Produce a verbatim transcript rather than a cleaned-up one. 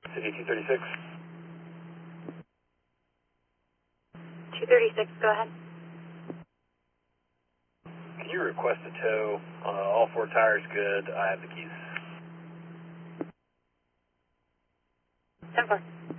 City two thirty-six. two thirty-six, go ahead. Can you request a tow? Uh, all four tires good. I have the keys. ten four.